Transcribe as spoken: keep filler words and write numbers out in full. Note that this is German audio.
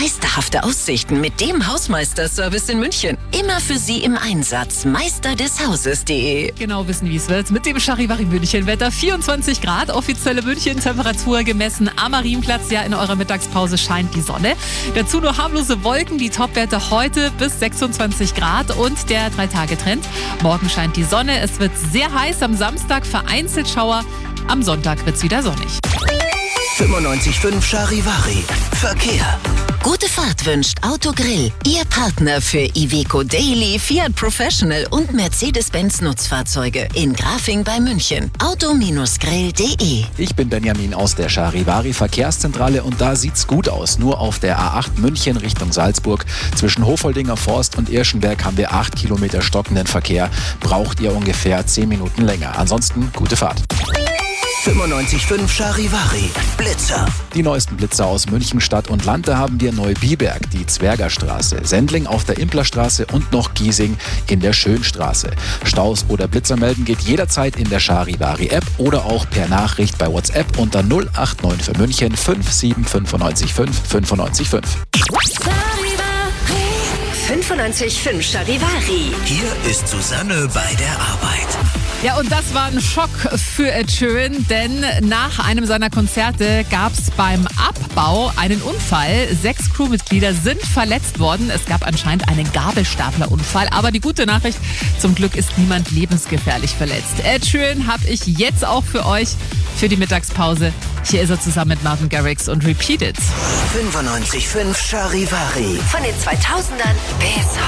Meisterhafte Aussichten mit dem Hausmeisterservice in München. Immer für Sie im Einsatz. Meister des Hauses punkt de. Genau wissen, wie es wird. Mit dem Charivari München Wetter. vierundzwanzig Grad, offizielle München-Temperatur gemessen. Am Marienplatz, ja, in eurer Mittagspause scheint die Sonne. Dazu nur harmlose Wolken. Die Topwerte heute bis sechsundzwanzig Grad und der Drei-Tage-Trend. Morgen scheint die Sonne. Es wird sehr heiß. Am Samstag vereinzelt Schauer. Am Sonntag wird es wieder sonnig. fünfundneunzig Komma fünf Charivari. Verkehr. Gute Fahrt wünscht Autogrill. Ihr Partner für Iveco Daily, Fiat Professional und Mercedes-Benz Nutzfahrzeuge. In Grafing bei München. auto grill punkt de. Ich bin Benjamin aus der Charivari Verkehrszentrale und da sieht's gut aus. Nur auf der A acht München Richtung Salzburg zwischen Hofoldinger Forst und Irschenberg haben wir acht Kilometer stockenden Verkehr. Braucht ihr ungefähr zehn Minuten länger. Ansonsten gute Fahrt. fünfundneunzig Komma fünf Charivari. Blitzer. Die neuesten Blitzer aus München Stadt und Land, da haben wir Neubiberg, die Zwergerstraße, Sendling auf der Implerstraße und noch Giesing in der Schönstraße. Staus oder Blitzer melden geht jederzeit in der Charivari App oder auch per Nachricht bei WhatsApp unter null acht neun für München fünf sieben fünf neun fünf fünf fünf fünf. fünfundneunzig Komma fünf Charivari. Hier ist Susanne bei der Arbeit. Ja, und das war ein Schock für Ed Sheeran, denn nach einem seiner Konzerte gab es beim Abbau einen Unfall. Sechs Crewmitglieder sind verletzt worden. Es gab anscheinend einen Gabelstaplerunfall. Aber die gute Nachricht, zum Glück ist niemand lebensgefährlich verletzt. Ed Sheeran habe ich jetzt auch für euch für die Mittagspause. Hier ist er zusammen mit Martin Garrix und Repeat It. fünfundneunzig Komma fünf Charivari. Von den zweitausendern bis